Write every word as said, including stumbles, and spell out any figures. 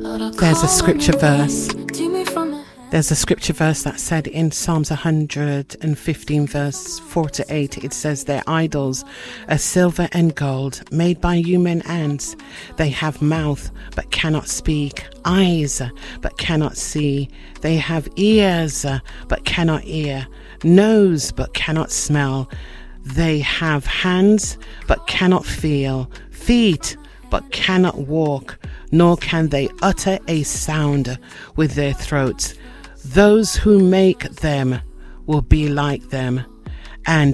There's a scripture verse. There's a scripture verse that said in Psalms one hundred fifteen verse four to eight, it says, their idols are silver and gold made by human hands. They have mouth but cannot speak, eyes but cannot see. They have ears but cannot hear, nose but cannot smell. They have hands but cannot feel, feet but cannot walk, nor can they utter a sound with their throats. Those who make them will be like them, and